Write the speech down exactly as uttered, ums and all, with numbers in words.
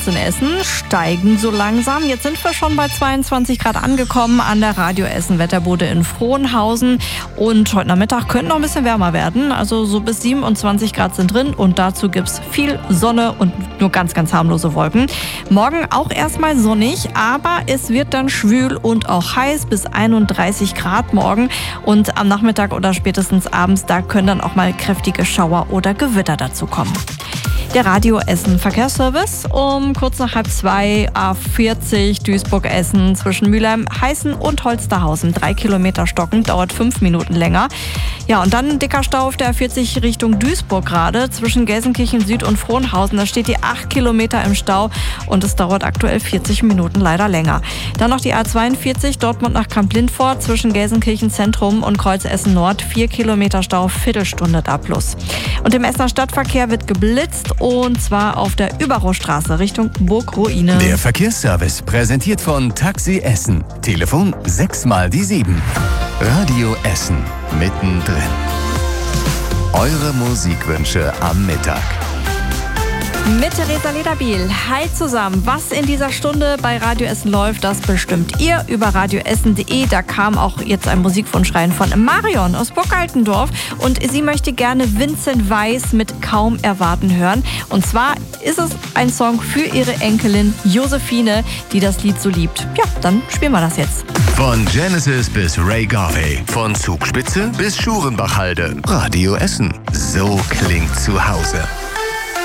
uns in Essen steigen so langsam. Jetzt sind wir schon bei zweiundzwanzig Grad angekommen an der Radio Essen Wetterbude in Frohnhausen. Und heute Nachmittag könnte noch ein bisschen wärmer werden. Also so bis siebenundzwanzig Grad sind drin und dazu gibt es viel Sonne und nur ganz, ganz harmlose Wolken. Morgen auch erstmal sonnig, aber es wird dann schwül und auch heiß bis einunddreißig Grad morgen. Und am Nachmittag oder spätestens abends, da können dann auch mal kräftige Schauer oder Gewitter dazu kommen. Der Radio Essen Verkehrsservice um kurz nach halb zwei, A vierzig Duisburg-Essen zwischen Mülheim, Heißen und Holsterhausen. Drei Kilometer stocken, dauert fünf Minuten länger. Ja, und dann ein dicker Stau auf der A vierzig Richtung Duisburg gerade zwischen Gelsenkirchen Süd und Frohnhausen. Da steht die acht Kilometer im Stau und es dauert aktuell vierzig Minuten leider länger. Dann noch die A zweiundvierzig Dortmund nach Kamp-Lindfort zwischen Gelsenkirchen Zentrum und Kreuz Essen Nord. Vier Kilometer Stau, Viertelstunde da plus. Und im Essener Stadtverkehr wird geblitzt. Und zwar auf der Überraustraße Richtung Burgruine. Der Verkehrsservice präsentiert von Taxi Essen. Telefon sechs mal die sieben. Radio Essen mittendrin. Eure Musikwünsche am Mittag. Mit Theresa Lederbiel. Hi zusammen. Was in dieser Stunde bei Radio Essen läuft, das bestimmt ihr über radioessen punkt de. Da kam auch jetzt ein Musikwunsch rein von Marion aus Burgaltendorf. Und sie möchte gerne Vincent Weiss mit Kaum erwarten hören. Und zwar ist es ein Song für ihre Enkelin Josephine, die das Lied so liebt. Ja, dann spielen wir das jetzt. Von Genesis bis Ray Garvey. Von Zugspitze bis Schurenbachhalde. Radio Essen. So klingt zu Hause.